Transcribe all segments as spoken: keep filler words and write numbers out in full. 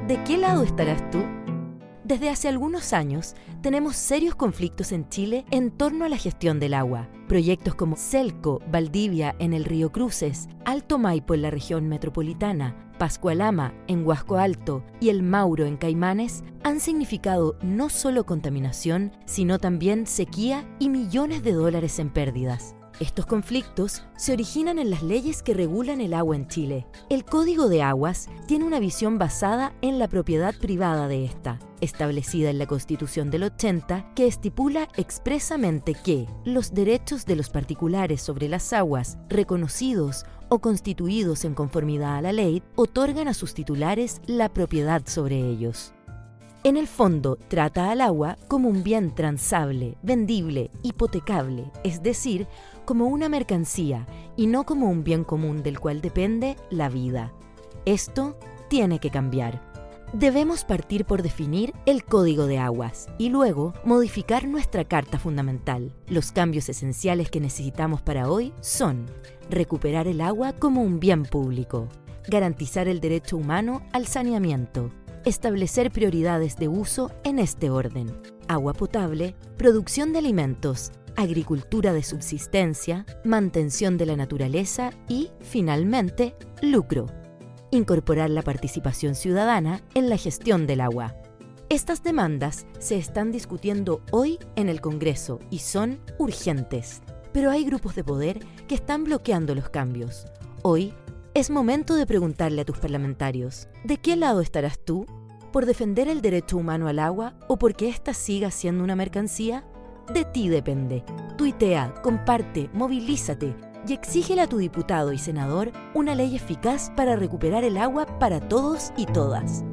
¿De qué lado estarás tú? Desde hace algunos años tenemos serios conflictos en Chile en torno a la gestión del agua. Proyectos como Celco, Valdivia en el río Cruces, Alto Maipo en la región metropolitana, Pascualama en Huasco Alto y El Mauro en Caimanes han significado no solo contaminación, sino también sequía y millones de dólares en pérdidas. Estos conflictos se originan en las leyes que regulan el agua en Chile. El Código de Aguas tiene una visión basada en la propiedad privada de esta, establecida en la Constitución del ochenta, que estipula expresamente que los derechos de los particulares sobre las aguas, reconocidos o constituidos en conformidad a la ley, otorgan a sus titulares la propiedad sobre ellos. En el fondo, trata al agua como un bien transable, vendible, hipotecable, es decir, como una mercancía y no como un bien común del cual depende la vida. Esto tiene que cambiar. Debemos partir por definir el Código de Aguas y luego modificar nuestra Carta Fundamental. Los cambios esenciales que necesitamos para hoy son recuperar el agua como un bien público, garantizar el derecho humano al saneamiento, establecer prioridades de uso en este orden: agua potable, producción de alimentos, agricultura de subsistencia, mantención de la naturaleza y, finalmente, lucro. Incorporar la participación ciudadana en la gestión del agua. Estas demandas se están discutiendo hoy en el Congreso y son urgentes, pero hay grupos de poder que están bloqueando los cambios. Hoy es momento de preguntarle a tus parlamentarios, ¿de qué lado estarás tú? ¿Por defender el derecho humano al agua o porque ésta siga siendo una mercancía? De ti depende. Tuitea, comparte, movilízate y exígele a tu diputado y senador una ley eficaz para recuperar el agua para todos y todas.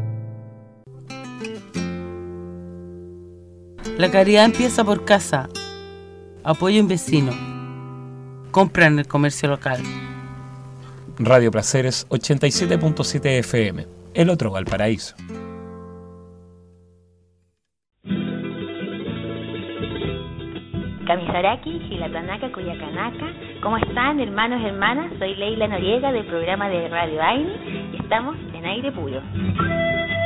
La caridad empieza por casa. Apoya a un vecino. Compra en el comercio local. Radio Placeres ochenta y siete punto siete F M. El otro Valparaíso. Kamisaraki, Gilatanaka, Cuyacanaka. ¿Cómo están, hermanos y hermanas? Soy Leila Noriega del programa de Radio Aini y estamos en Aire Puro.